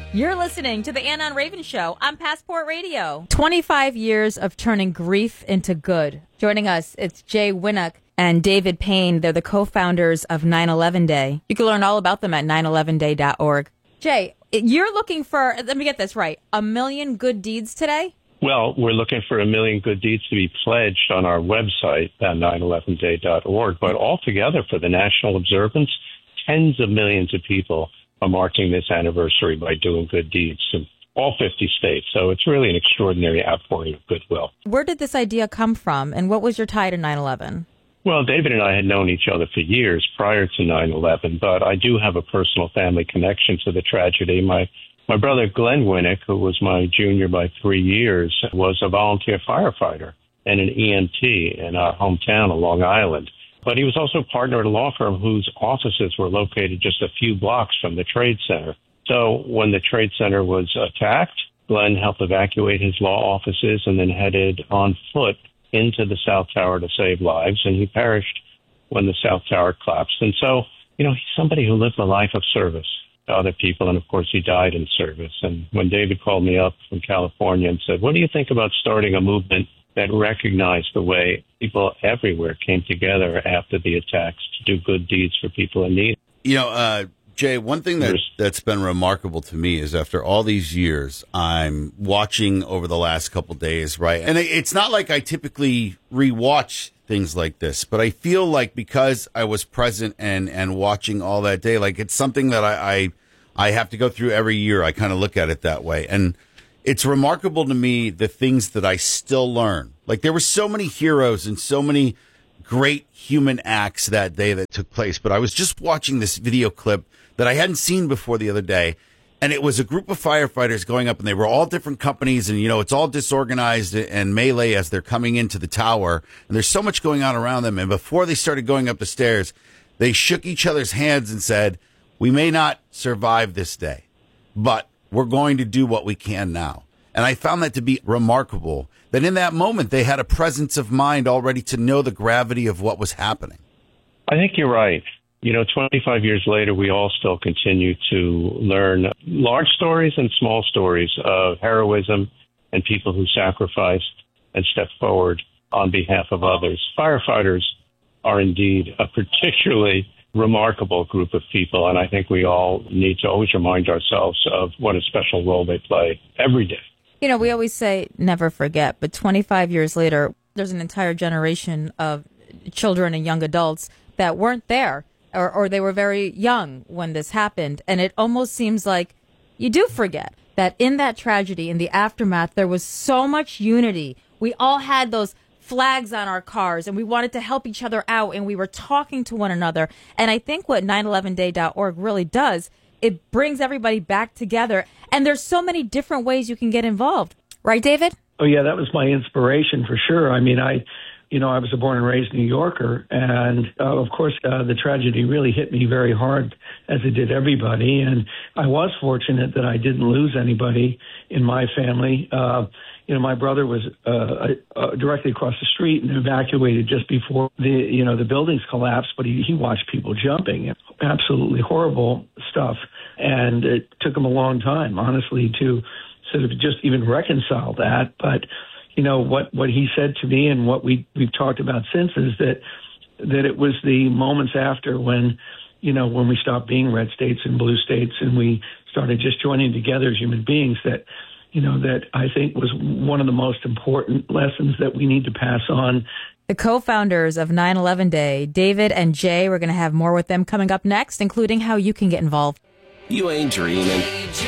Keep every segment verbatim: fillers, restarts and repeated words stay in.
You're listening to the Ann on Raven Show on Passport Radio. twenty-five years of turning grief into good. Joining us, it's Jay Winnock and David Payne. They're the co-founders of nine eleven Day. You can learn all about them at nine eleven day dot org. Jay, you're looking for, let me get this right, a million good deeds today? Well, we're looking for a million good deeds to be pledged on our website at nine eleven day dot org. But altogether, for the national observance, tens of millions of people are marking this anniversary by doing good deeds in all fifty states. So it's really an extraordinary outpouring of goodwill. Where did this idea come from, and what was your tie to nine eleven? Well, David and I had known each other for years prior to nine eleven, but I do have a personal family connection to the tragedy. My my brother, Glenn Winnock, who was my junior by three years, was a volunteer firefighter and an E M T in our hometown of Long Island. But he was also a partner at a law firm whose offices were located just a few blocks from the Trade Center. So when the Trade Center was attacked, Glenn helped evacuate his law offices and then headed on foot into the South Tower to save lives, and he perished when the South Tower collapsed. And so, you know, he's somebody who lived a life of service to other people, and of course he died in service. And when David called me up from California and said, what do you think about starting a movement that recognized the way people everywhere came together after the attacks to do good deeds for people in need? You know, uh, Jay, one thing that, that's been remarkable to me is after all these years, I'm watching over the last couple days, right? And it's not like I typically rewatch things like this, but I feel like because I was present and, and watching all that day, like it's something that I, I, I have to go through every year. I kind of look at it that way. And it's remarkable to me the things that I still learn. Like there were so many heroes and so many great human acts that day that took place. But I was just watching this video clip that I hadn't seen before the other day. And it was a group of firefighters going up, and they were all different companies, and, you know, it's all disorganized and melee as they're coming into the tower. And there's so much going on around them. And before they started going up the stairs, they shook each other's hands and said, we may not survive this day, but we're going to do what we can now. And I found that to be remarkable, that in that moment, they had a presence of mind already to know the gravity of what was happening. I think you're right. You know, twenty-five years later, we all still continue to learn large stories and small stories of heroism and people who sacrificed and stepped forward on behalf of others. Firefighters are indeed a particularly remarkable group of people, and I think we all need to always remind ourselves of what a special role they play every day. You know, we always say never forget, but twenty-five years later, there's an entire generation of children and young adults that weren't there. Or, or they were very young when this happened. And it almost seems like you do forget that in that tragedy, in the aftermath, there was so much unity. We all had those flags on our cars, and we wanted to help each other out, and we were talking to one another. And I think what nine eleven day dot org really does, it brings everybody back together. And there's so many different ways you can get involved. Right, David? Oh, yeah, that was my inspiration for sure. I mean, I... You know, I was a born and raised New Yorker, and uh, of course, uh, the tragedy really hit me very hard, as it did everybody. And I was fortunate that I didn't lose anybody in my family. Uh, you know, my brother was uh, uh, directly across the street and evacuated just before the, you know, the buildings collapsed, but he, he watched people jumping. Absolutely horrible stuff. And it took him a long time, honestly, to sort of just even reconcile that. But you know, what, what he said to me and what we, we've talked about since is that that it was the moments after when, you know, when we stopped being red states and blue states and we started just joining together as human beings that, you know, that I think was one of the most important lessons that we need to pass on. The co-founders of nine eleven Day, David and Jay, we're going to have more with them coming up next, including how you can get involved. You ain't dreaming.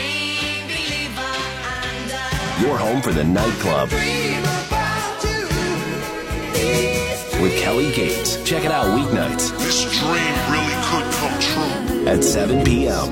You're home for the nightclub with Kelly Gates. Check it out weeknights. This dream really could come true. At seven p.m.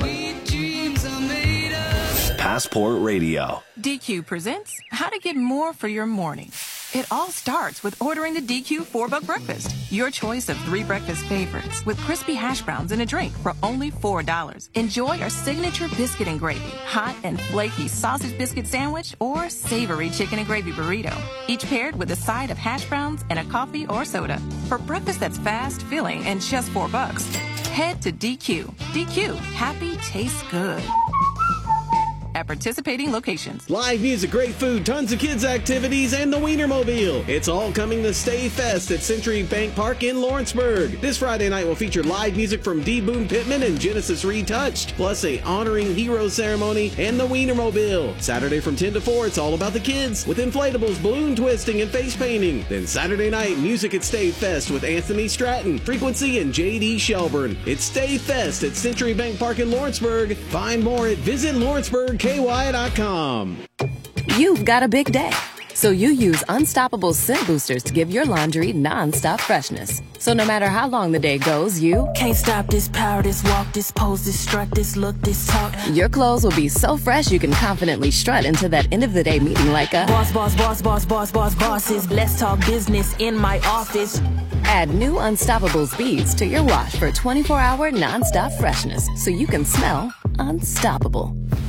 Passport Radio. D Q presents how to get more for your morning. It all starts with ordering the D Q four-buck breakfast. Your choice of three breakfast favorites with crispy hash browns and a drink for only four dollars. Enjoy our signature biscuit and gravy, hot and flaky sausage biscuit sandwich, or savory chicken and gravy burrito. Each paired with a side of hash browns and a coffee or soda. For breakfast that's fast, filling, and just four bucks, head to D Q. D Q. Happy tastes good. at participating locations. Live music, great food, tons of kids' activities, and the Wienermobile. It's all coming to Stay Fest at Century Bank Park in Lawrenceburg. This Friday night will feature live music from D. Boone Pittman and Genesis Retouched, plus a honoring heroes ceremony and the Wienermobile. Saturday from ten to four, it's all about the kids with inflatables, balloon twisting, and face painting. Then Saturday night, music at Stay Fest with Anthony Stratton, Frequency, and J D. Shelburne. It's Stay Fest at Century Bank Park in Lawrenceburg. Find more at visit lawrenceburg k y dot com. You've got a big day, so you use Unstoppable scent boosters to give your laundry non-stop freshness. So no matter how long the day goes, you can't stop this power, this walk, this pose, this strut, this look, this talk. Your clothes will be so fresh you can confidently strut into that end of the day meeting like a boss, boss, boss, boss, boss, boss, bosses. Let's talk business in my office. Add new Unstoppables beads to your wash for twenty-four hour non-stop freshness so you can smell unstoppable.